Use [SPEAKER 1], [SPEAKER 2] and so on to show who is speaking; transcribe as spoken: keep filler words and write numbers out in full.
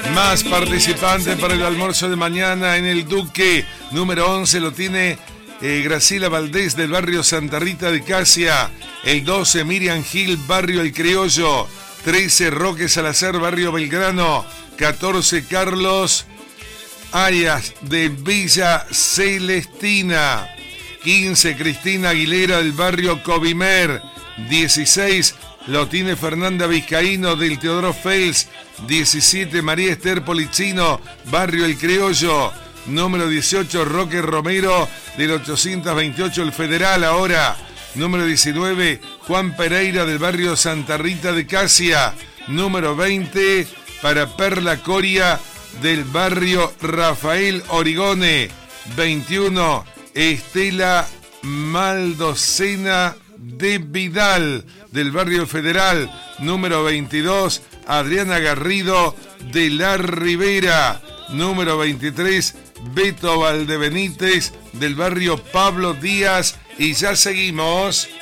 [SPEAKER 1] Más participantes para el almuerzo de mañana en el Duque. Número once lo tiene eh, Graciela Valdés del barrio Santa Rita de Casia. El doce, Miriam Gil, barrio El Criollo. trece, Roque Salazar, barrio Belgrano. catorce, Carlos Arias de Villa Celestina. quince, Cristina Aguilera del barrio Covimer. dieciséis, lo tiene Fernanda Vizcaíno del Teodoro Fels. diecisiete, María Esther Policino, barrio El Criollo. Número dieciocho, Roque Romero del ochocientos veintiocho El Federal ahora. Número diecinueve, Juan Pereira del barrio Santa Rita de Casia. Número veinte, para Perla Coria del barrio Rafael Origone. veintiuno, Estela Maldocena de Vidal del barrio Federal. Número veintidós, Adriana Garrido de la Ribera. Número veintitrés, Beto Valdebenítez del barrio Pablo Díaz. Y ya seguimos.